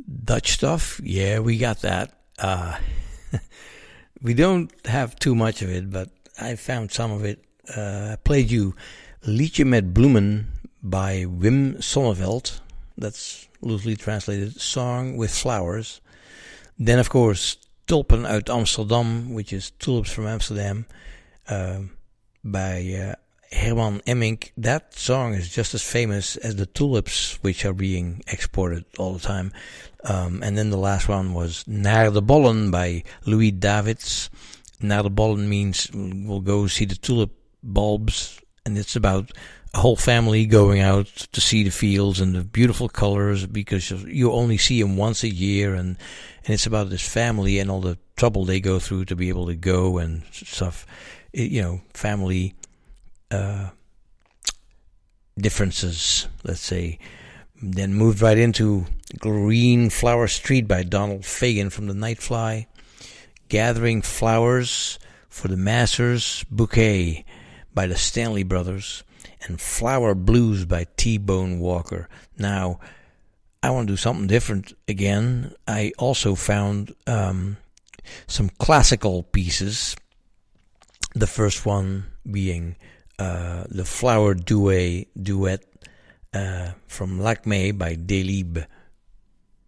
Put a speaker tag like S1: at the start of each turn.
S1: Dutch stuff, yeah, we got that. We don't have too much of it, but I found some of it. I played you Liedje met Bloemen by Wim Sonneveld. That's loosely translated, Song with Flowers. Then, of course, Tulpen uit Amsterdam, which is Tulips from Amsterdam, by Herman Emmink. That song is just as famous as the tulips, which are being exported all the time. And then the last one was Naar de Bollen by Louis Davids. Naar de Bollen means we'll go see the tulip bulbs, and it's about a whole family going out to see the fields and the beautiful colors, because you only see them once a year, and it's about this family and all the trouble they go through to be able to go and stuff. Family differences, let's say. Then moved right into Green Flower Street by Donald Fagen from the Nightfly. Gathering Flowers for the Masters Bouquet by the Stanley Brothers. And Flower Blues by T-Bone Walker. Now, I want to do something different again. I also found some classical pieces. The first one being the Flower Duet from Lacmé by Delibes.